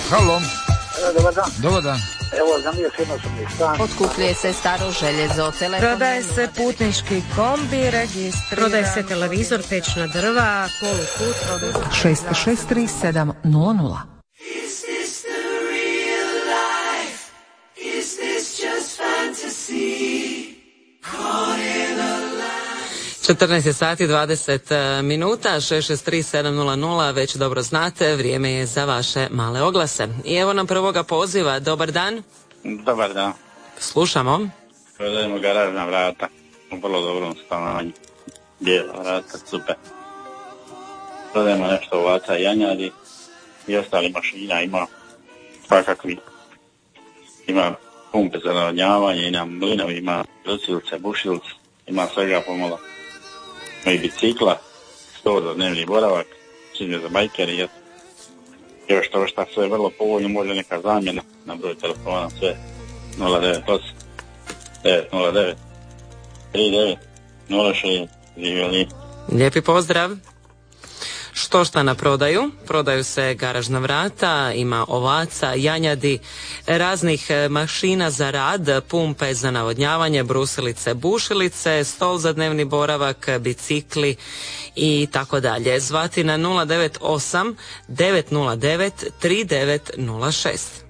Halo. Dobar dan. Dobar dan. Evo, za nije jednosobni stan. Otkupljuje se staro željezo, telefon. Prodaje se putnički kombi, registriran. Prodaje se televizor, pećna drva, polukut. 663700. 14 sati 20 minuta, 663700, već dobro znate, vrijeme je za vaše male oglase. I evo nam prvoga poziva, dobar dan. Dobar dan. Slušamo. Prodajemo garažna vrata u vrlo dobrom stanovanju. Bijela vrata, super. Prodajemo nešto ovaca, janjadi i ostali mašina, ima svakakvi. Ima pumpe za navodnjavanje, ima mlinovi, ima rusilce, bušilce, ima svega pomalo. Ima i bicikla, 100 za dnevni boravak, čini za bajkeri, još to šta sve vrlo povoljno, može neka zamjena na broj telefona, sve 098 909 3906, živjeli. Lijepi pozdrav. Što šta na prodaju? Prodaju se garažna vrata, ima ovaca, janjadi, raznih mašina za rad, pumpe za navodnjavanje, brusilice, bušilice, stol za dnevni boravak, bicikli i tako dalje. Zvati na 098 909 3906.